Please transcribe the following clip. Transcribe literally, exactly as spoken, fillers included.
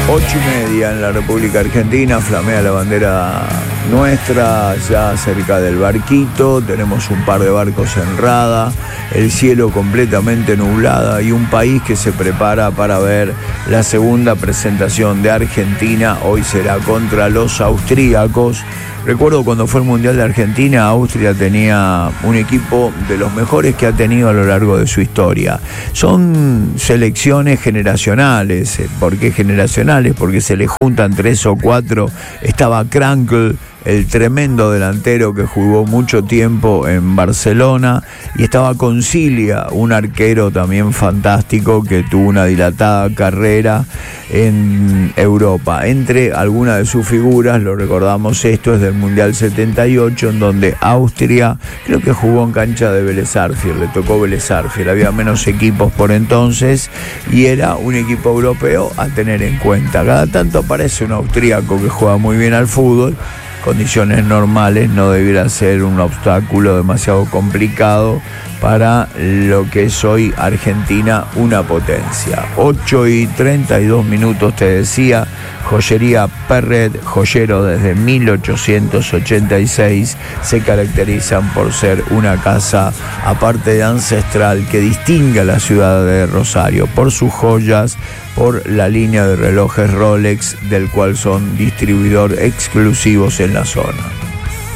Ocho y media en la República Argentina, flamea la bandera nuestra, ya cerca del barquito, tenemos un par de barcos en rada, el cielo completamente nublado y un país que se prepara para ver la segunda presentación de Argentina. Hoy será contra los austríacos. Recuerdo cuando fue el Mundial de Argentina, Austria tenía un equipo de los mejores que ha tenido a lo largo de su historia. Son selecciones generacionales. ¿Por qué generacionales? Porque se le juntan tres o cuatro. Estaba Krankl, el tremendo delantero que jugó mucho tiempo en Barcelona, y estaba Concilia, un arquero también fantástico que tuvo una dilatada carrera en Europa. Entre algunas de sus figuras, lo recordamos, esto es del Mundial setenta y ocho, en donde Austria creo que jugó en cancha de Vélez Sarsfield, le tocó Vélez Sarsfield, había menos equipos por entonces y era un equipo europeo a tener en cuenta. Cada tanto aparece un austríaco que juega muy bien al fútbol. Condiciones normales no debiera ser un obstáculo demasiado complicado para lo que es hoy Argentina, una potencia. ocho y treinta y dos minutos, te decía. Joyería Perret, joyero desde mil ochocientos ochenta y seis, se caracterizan por ser una casa, aparte de ancestral, que distingue a la ciudad de Rosario por sus joyas, por la línea de relojes Rolex, del cual son distribuidor exclusivos en la zona.